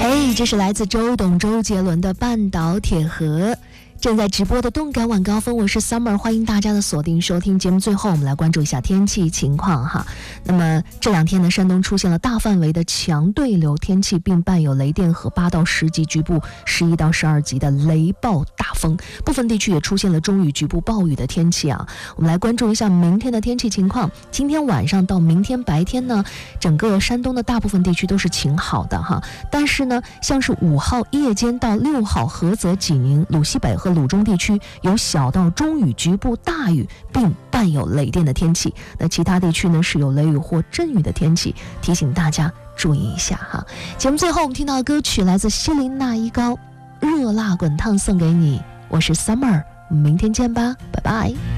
这是来自周董周杰伦的半岛铁盒。正在直播的动感晚高峰，我是 Summer， 欢迎大家的锁定收听节目。最后我们来关注一下天气情况哈。那么这两天呢，山东出现了大范围的强对流天气，并伴有雷电和8到10级，局部11到12级的雷暴大风，部分地区也出现了中雨局部暴雨的天气啊。我们来关注一下明天的天气情况。今天晚上到明天白天呢，整个山东的大部分地区都是晴好的哈，但是呢，像是5号夜间到6号，菏泽、济宁、鲁西北和鲁中地区有小到中雨局部大雨，并伴有雷电的天气。那其他地区呢是有雷雨或阵雨的天气，提醒大家注意一下哈。节目最后我们听到的歌曲来自希林娜依高，热辣滚烫送给你。我是 Summer， 明天见吧，拜拜。